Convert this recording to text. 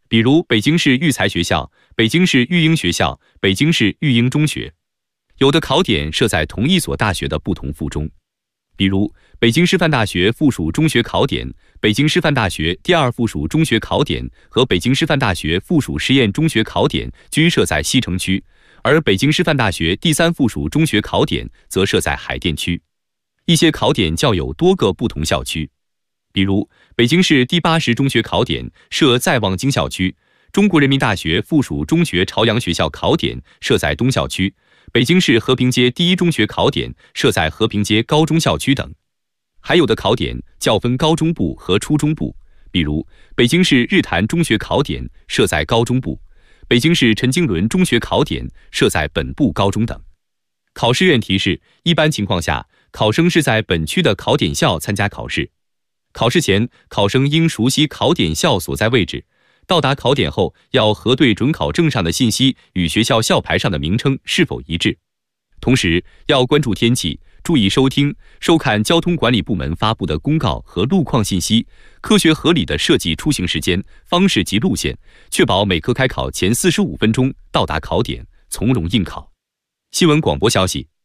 比如北京市育才学校、北京市育英学校、北京市育英中学。有的考点设在同一所大学的不同附中，比如北京师范大学附属中学考点、北京师范大学第二附属中学考点和北京师范大学附属实验中学考点均设在西城区，而北京师范大学第三附属中学考点则设在海淀区。一些考点较有多个不同校区，比如北京市第80中学考点设在望京校区，中国人民大学附属中学朝阳学校考点设在东校区，北京市和平街第一中学考点设在和平街高中校区等。还有的考点较分高中部和初中部，比如北京市日坛中学考点设在高中部，北京市陈经纶中学考点设在本部高中等。考试院提示：一般情况下，考生是在本区的考点校参加考试。考试前，考生应熟悉考点校所在位置，到达考点后要核对准考证上的信息与学校校牌上的名称是否一致。同时要关注天气，注意收听、收看交通管理部门发布的公告和路况信息，科学合理地设计出行时间、方式及路线，确保每科开考前45分钟到达考点，从容应考。新闻广播消息，